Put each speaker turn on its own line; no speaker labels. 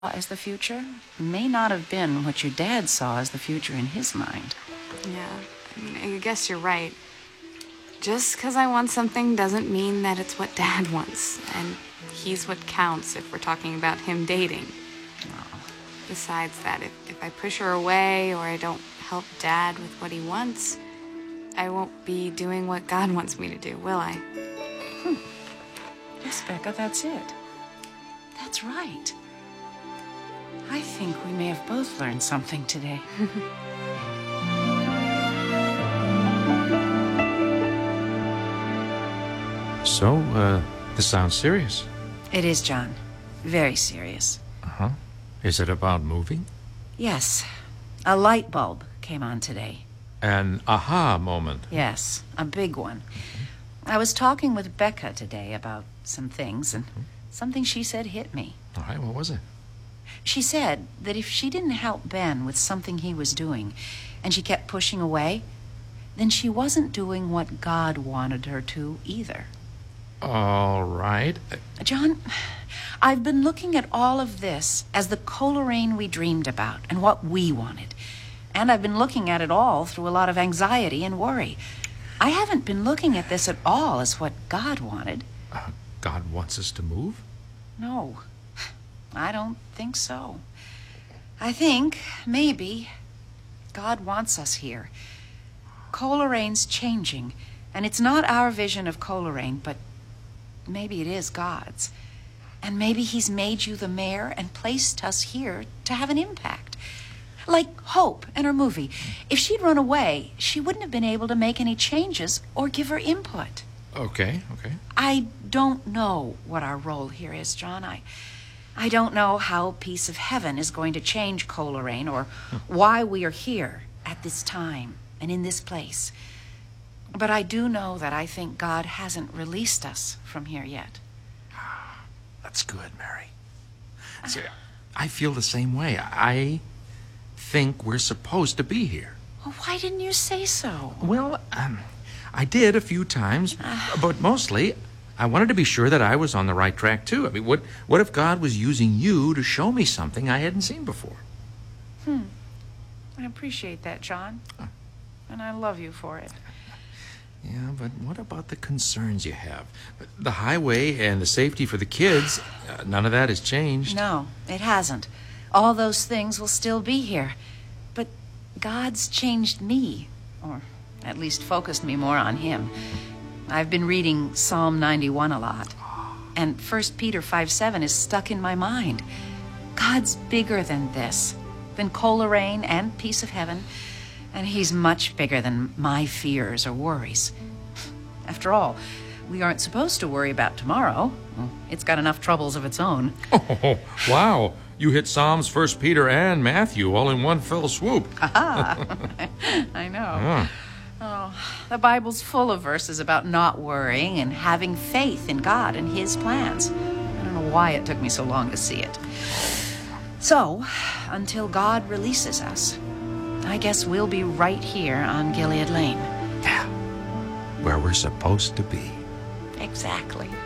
as the future may not have been what your dad saw as the future in his mind.
Yeah, I guess you're right. Just because I want something doesn't mean that it's what Dad wants. And he's what counts if we're talking about him dating.
Oh.
Besides that, if I push her away or I don't help Dad with what he wants, I won't be doing what God wants me to do, will I?
Yes, Becca, that's it. That's right. I think we may have both learned something today.
So, this sounds serious.
It is, John. Very serious.
Uh-huh. Is it about moving?
Yes. A light bulb came on today.
An aha moment.
Yes, a big one. I was talking with Becca today about some things, and something she said hit me.
All right, what was it?
She said that if she didn't help Ben with something he was doing, and she kept pushing away, then she wasn't doing what God wanted her to either.
All right.
John, I've been looking at all of this as the Coleraine we dreamed about and what we wanted. And I've been looking at it all through a lot of anxiety and worry. I haven't been looking at this at all as what God wanted.
God wants us to move?
No, I don't think so. I think, maybe, God wants us here. Coleraine's changing, and it's not our vision of Coleraine, but maybe it is God's. And maybe he's made you the mayor and placed us here to have an impact. Like Hope and her movie. If she'd run away, she wouldn't have been able to make any changes or give her input.
Okay.
I don't know what our role here is, John. I don't know how Piece of Heaven is going to change Coleraine or why we are here at this time and in this place. But I do know that I think God hasn't released us from here yet.
That's good, Mary. See, I feel the same way. I think we're supposed to be here.
Well, why didn't you say so?
Well, I did a few times, but mostly I wanted to be sure that I was on the right track, too. I mean, what if God was using you to show me something I hadn't seen before?
I appreciate that, John. And I love you for it.
Yeah, but what about the concerns you have? The highway and the safety for the kids, none of that has changed.
No, it hasn't. All those things will still be here. But God's changed me, or at least focused me more on him. I've been reading Psalm 91 a lot. And 1 Peter 5:7 is stuck in my mind. God's bigger than this, than Coleraine and Piece of Heaven. And he's much bigger than my fears or worries. After all, we aren't supposed to worry about tomorrow. It's got enough troubles of its own.
Oh, wow. You hit Psalms, 1 Peter, and Matthew all in one fell swoop.
I know. Oh, the Bible's full of verses about not worrying and having faith in God and his plans. I don't know why it took me so long to see it. So, until God releases us, I guess we'll be right here on Gilead Lane.
Yeah, where we're supposed to be.
Exactly.